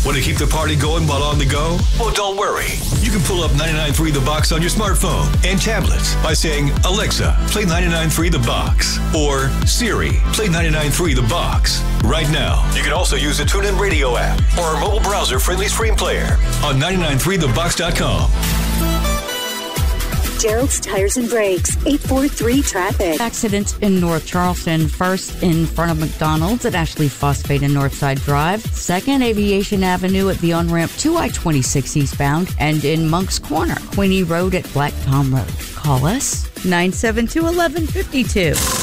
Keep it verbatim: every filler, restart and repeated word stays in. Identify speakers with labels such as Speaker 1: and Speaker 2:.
Speaker 1: Want to keep the party going while on the go? Well, don't worry. You can pull up ninety-nine point three The Box on your smartphone and tablets by saying, Alexa, play ninety-nine point three The Box. Or, Siri, play ninety-nine point three The Box. Right now, you can also use the TuneIn Radio app or our mobile browser-friendly screen player on ninety-nine point three the box dot com.
Speaker 2: Gerald's Tires and Brakes, eight four three traffic.
Speaker 3: Accident in North Charleston. First, in front of McDonald's at Ashley Phosphate and Northside Drive. Second, Aviation Avenue at the on-ramp to I twenty-six eastbound. And in Monk's Corner, Queenie Road at Black Tom Road. Call us, nine seven two, one one five two.